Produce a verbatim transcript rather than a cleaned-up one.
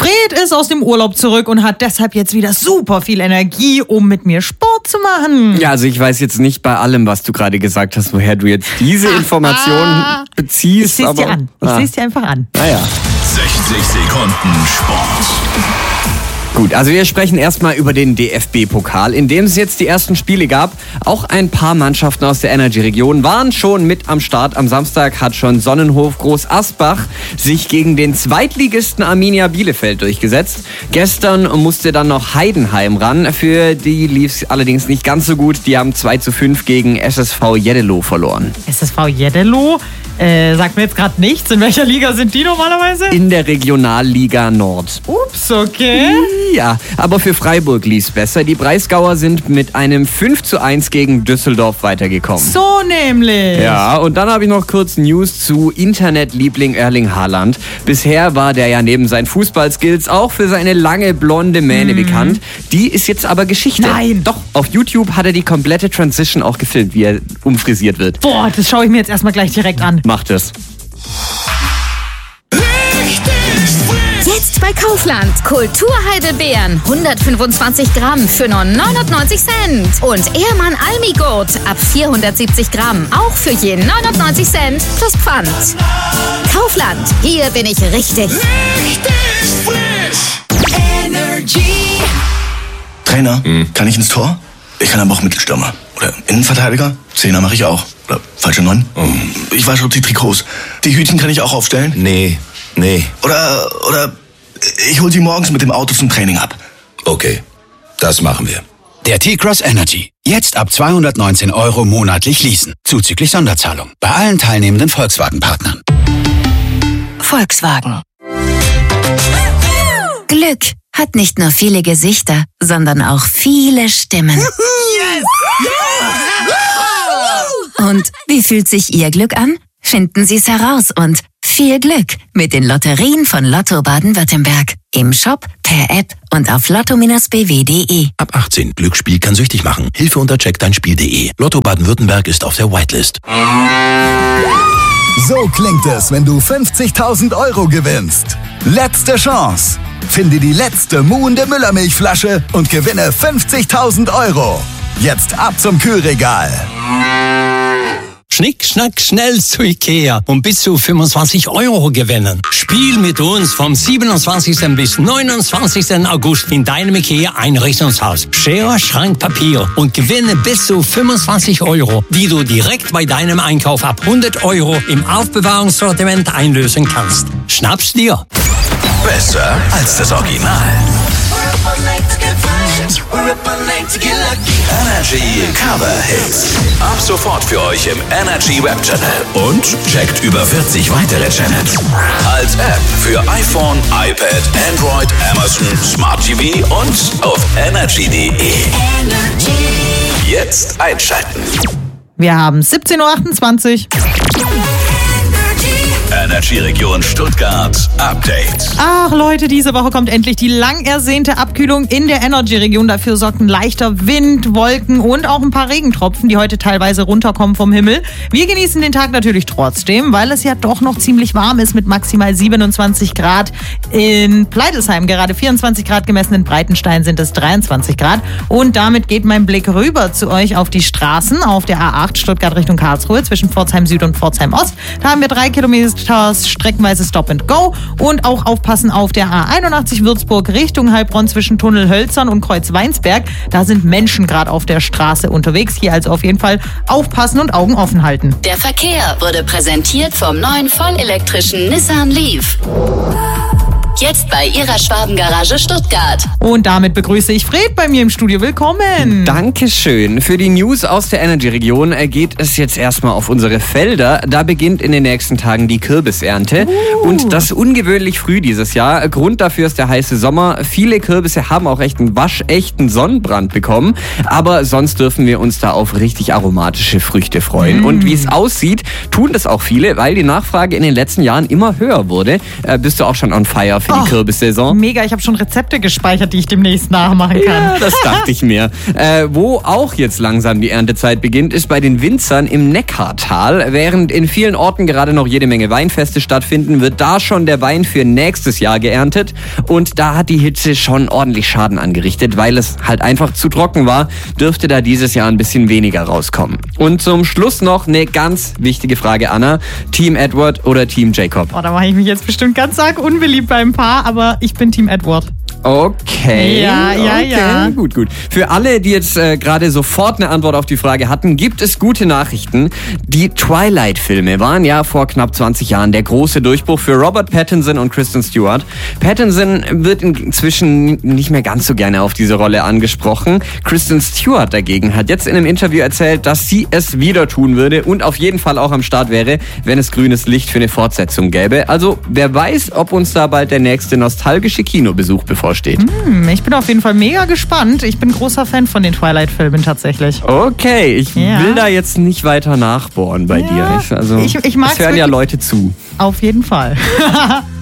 Fred ist aus dem Urlaub zurück und hat deshalb jetzt wieder super viel Energie, um mit mir Sport zu machen. Ja, also ich weiß jetzt nicht bei allem, was du gerade gesagt hast, woher du jetzt diese Informationen beziehst. Ich seh's dir an. Ich ah. seh's dir einfach an. Naja. sechzig Sekunden Sport. Gut, also wir sprechen erstmal über den D F B-Pokal, in dem es jetzt die ersten Spiele gab. Auch ein paar Mannschaften aus der Energy-Region waren schon mit am Start. Am Samstag hat schon Sonnenhof Groß Asbach sich gegen den Zweitligisten Arminia Bielefeld durchgesetzt. Gestern musste dann noch Heidenheim ran. Für die lief es allerdings nicht ganz so gut. Die haben zwei zu fünf gegen S S V Jeddelo verloren. S S V Jeddelo? Äh, sagt mir jetzt gerade nichts. In welcher Liga sind die normalerweise? In der Regionalliga Nord. Ups, okay. Ja, aber für Freiburg lief's besser. Die Breisgauer sind mit einem fünf zu eins gegen Düsseldorf weitergekommen. So nämlich. Ja, und dann habe ich noch kurz News zu Internetliebling Erling Haaland. Bisher war der ja neben seinen Fußballskills auch für seine lange blonde Mähne mhm. bekannt. Die ist jetzt aber Geschichte. Nein. Doch, auf YouTube hat er die komplette Transition auch gefilmt, wie er umfrisiert wird. Boah, das schaue ich mir jetzt erstmal gleich direkt an. Macht es. Jetzt bei Kaufland. Kulturheidelbeeren. hundertfünfundzwanzig Gramm für nur neunundneunzig Cent. Und Ehrmann Almigurt ab vierhundertsiebzig Gramm. Auch für je neunundneunzig Cent plus Pfand. Kaufland. Hier bin ich richtig. Richtig frisch. Energy. Trainer, hm. kann ich ins Tor? Ich kann aber auch Mittelstürmer. Oder Innenverteidiger. Zehner mache ich auch. Oder falsche Neun. Oh. Ich wasche auch die Trikots. Die Hütchen kann ich auch aufstellen? Nee, nee. Oder, oder ich hol die morgens mit dem Auto zum Training ab. Okay, das machen wir. Der T-Cross Energy. Jetzt ab zweihundertneunzehn Euro monatlich leasen. Zuzüglich Sonderzahlung. Bei allen teilnehmenden Volkswagen-Partnern. Volkswagen. Glück hat nicht nur viele Gesichter, sondern auch viele Stimmen. Yes! Und wie fühlt sich Ihr Glück an? Finden Sie es heraus und viel Glück mit den Lotterien von Lotto Baden-Württemberg. Im Shop, per App und auf lotto b w punkt de. Ab achtzehn. Glücksspiel kann süchtig machen. Hilfe unter check dein spiel punkt de. Lotto Baden-Württemberg ist auf der Whitelist. So klingt es, wenn du fünfzigtausend Euro gewinnst. Letzte Chance. Finde die letzte muhende Müllermilchflasche und gewinne fünfzigtausend Euro. Jetzt ab zum Kühlregal. Schnick, schnack, schnell zu Ikea und bis zu fünfundzwanzig Euro gewinnen. Spiel mit uns vom siebenundzwanzigsten bis neunundzwanzigsten August in deinem Ikea Einrichtungshaus. Schere, Schrank, Papier und gewinne bis zu fünfundzwanzig Euro, die du direkt bei deinem Einkauf ab hundert Euro im Aufbewahrungssortiment einlösen kannst. Schnapp's dir! Besser als das Original. Energy Cover Hits. Ab sofort für euch im Energy Web Channel. Und checkt über vierzig weitere Channels. Als App für iPhone, iPad, Android, Amazon, Smart T V und auf energy punkt de. Jetzt einschalten. Wir haben siebzehn Uhr achtundzwanzig. Energy-Region Stuttgart Update. Ach Leute, diese Woche kommt endlich die lang ersehnte Abkühlung in der Energy-Region. Dafür sorgt ein leichter Wind, Wolken und auch ein paar Regentropfen, die heute teilweise runterkommen vom Himmel. Wir genießen den Tag natürlich trotzdem, weil es ja doch noch ziemlich warm ist mit maximal siebenundzwanzig Grad in Pleidelsheim. Gerade vierundzwanzig Grad gemessen, in Breitenstein sind es dreiundzwanzig Grad. Und damit geht mein Blick rüber zu euch auf die Straßen auf der A acht Stuttgart Richtung Karlsruhe zwischen Pforzheim Süd und Pforzheim Ost. Da haben wir drei Kilometer streckenweise Stop and Go und auch aufpassen auf der A einundachtzig Würzburg Richtung Heilbronn zwischen Tunnel Hölzern und Kreuz Weinsberg. Da sind Menschen gerade auf der Straße unterwegs. Hier also auf jeden Fall aufpassen und Augen offen halten. Der Verkehr wurde präsentiert vom neuen vollelektrischen Nissan Leaf. Jetzt bei Ihrer Schwabengarage Stuttgart. Und damit begrüße ich Fred bei mir im Studio. Willkommen. Dankeschön. Für die News aus der Energy-Region geht es jetzt erstmal auf unsere Felder. Da beginnt in den nächsten Tagen die Kürbisernte. Uh. Und das ungewöhnlich früh dieses Jahr. Grund dafür ist der heiße Sommer. Viele Kürbisse haben auch echt einen waschechten Sonnenbrand bekommen. Aber sonst dürfen wir uns da auf richtig aromatische Früchte freuen. Mm. Und wie es aussieht, tun das auch viele, weil die Nachfrage in den letzten Jahren immer höher wurde. Äh, bist du auch schon on fire für die Oh, Kürbissaison. Mega, ich habe schon Rezepte gespeichert, die ich demnächst nachmachen kann. Ja, das dachte ich mir. Äh, wo auch jetzt langsam die Erntezeit beginnt, ist bei den Winzern im Neckartal. Während in vielen Orten gerade noch jede Menge Weinfeste stattfinden, wird da schon der Wein für nächstes Jahr geerntet. Und da hat die Hitze schon ordentlich Schaden angerichtet, weil es halt einfach zu trocken war, dürfte da dieses Jahr ein bisschen weniger rauskommen. Und zum Schluss noch eine ganz wichtige Frage, Anna. Team Edward oder Team Jacob? Oh, da mache ich mich jetzt bestimmt ganz arg unbeliebt beim Paar, aber ich bin Team Edward. Okay. Ja, ja, okay. ja. Gut, gut. Für alle, die jetzt äh, gerade sofort eine Antwort auf die Frage hatten, gibt es gute Nachrichten. Die Twilight-Filme waren ja vor knapp zwanzig Jahren der große Durchbruch für Robert Pattinson und Kristen Stewart. Pattinson wird inzwischen nicht mehr ganz so gerne auf diese Rolle angesprochen. Kristen Stewart dagegen hat jetzt in einem Interview erzählt, dass sie es wieder tun würde und auf jeden Fall auch am Start wäre, wenn es grünes Licht für eine Fortsetzung gäbe. Also wer weiß, ob uns da bald der nächste nostalgische Kinobesuch bevorsteht. Hm, ich bin auf jeden Fall mega gespannt. Ich bin großer Fan von den Twilight-Filmen tatsächlich. Okay, ich Ja. will da jetzt nicht weiter nachbohren bei Ja, dir. Ich, also, ich- ich mag's es hören ja wirklich- Leute zu. Auf jeden Fall.